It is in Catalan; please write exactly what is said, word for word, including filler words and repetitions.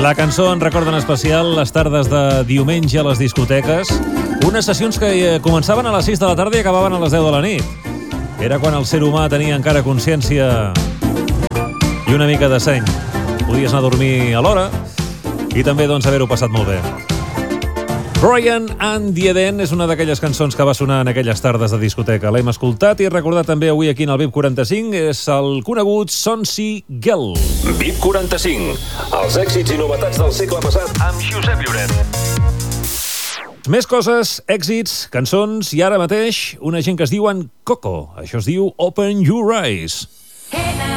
La cançó en recorda en especial les tardes de diumenge a les discoteques, unes sessions que començaven a les sis de la tarda i acabaven a les deu de la nit. Era quan el ser humà tenia encara consciència i una mica de seny. Podies anar a dormir a l'hora i també doncs haver-ho passat molt bé. Brian and the Eden és una d'aquelles cançons que va sonar en aquelles tardes de discoteca. L'hem escoltat i recordat també avui aquí en el V I P quaranta-cinc. És el conegut Sonsi Girl. V I P quaranta-cinc. Els èxits i novetats del segle passat amb Josep Lloret. Més coses, èxits, cançons i ara mateix una gent que es diuen Coco. Això es diu Open Your Eyes.